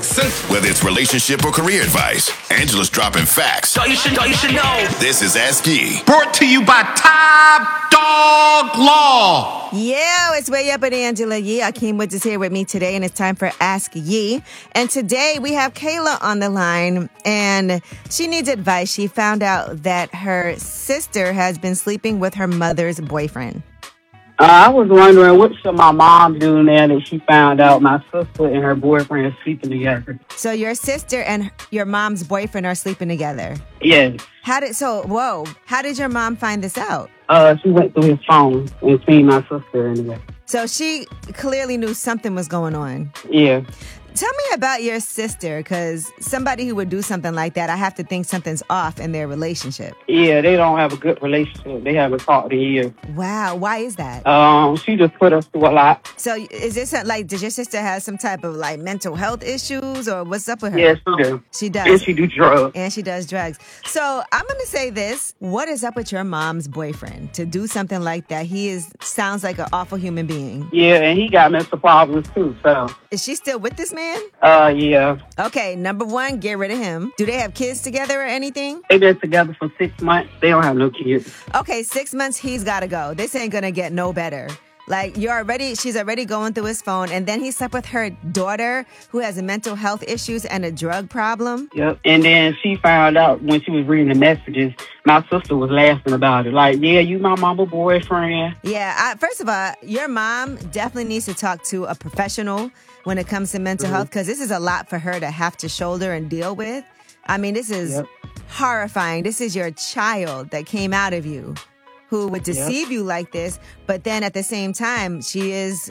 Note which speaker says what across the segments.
Speaker 1: makes sense.
Speaker 2: Whether it's relationship or career advice, Angela's dropping facts.
Speaker 1: Thought you should know.
Speaker 2: This is Ask Yee.
Speaker 3: Brought to you by Top Dog Law.
Speaker 4: Yeah, it's Way Up with Angela Yee. Akeem Woods is here with me today, and it's time for Ask Yee. And today we have Kayla on the line, and she needs advice. She found out that her sister has been sleeping with her mother's boyfriend.
Speaker 5: I was wondering what should my mom do now that she found out my sister and her boyfriend are sleeping together.
Speaker 4: So your sister and your mom's boyfriend are sleeping together.
Speaker 5: Yes.
Speaker 4: How did your mom find this out?
Speaker 5: She went through his phone and seen my sister anyway.
Speaker 4: So she clearly knew something was going on.
Speaker 5: Yeah.
Speaker 4: Tell me about your sister, because somebody who would do something like that, I have to think something's off in their relationship.
Speaker 5: Yeah, they don't have a good relationship. They haven't talked in years.
Speaker 4: Wow. Why is that?
Speaker 5: She just put us through a lot.
Speaker 4: So is this like, does your sister have some type of like mental health issues, or what's up with her?
Speaker 5: Yes, she do.
Speaker 4: She does.
Speaker 5: And she do drugs.
Speaker 4: And she does drugs. So I'm going to say this. What is up with your mom's boyfriend to do something like that? Sounds like an awful human being.
Speaker 5: Yeah, and he got mental problems too, so.
Speaker 4: Is she still with this man?
Speaker 5: Yeah.
Speaker 4: Okay, number one, get rid of him. Do they have kids together or anything?
Speaker 5: They've been together for 6 months. They don't have no kids.
Speaker 4: Okay, 6 months, he's got to go. This ain't going to get no better. Like, she's already going through his phone, and then he slept with her daughter who has mental health issues and a drug problem.
Speaker 5: Yep. And then she found out when she was reading the messages, my sister was laughing about it. Like, yeah, you my mama boyfriend.
Speaker 4: Yeah. First of all, your mom definitely needs to talk to a professional when it comes to mental health, because this is a lot for her to have to shoulder and deal with. I mean, this is horrifying. This is your child that came out of you who would deceive you like this, but then at the same time, she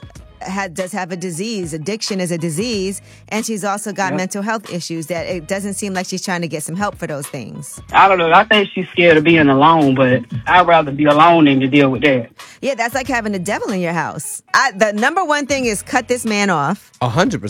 Speaker 4: does have a disease. Addiction is a disease, and she's also got mental health issues that it doesn't seem like she's trying to get some help for those things.
Speaker 5: I don't know. I think she's scared of being alone, but I'd rather be alone than to deal with that.
Speaker 4: Yeah, that's like having the devil in your house. The number one thing is cut this man off.
Speaker 1: 100%.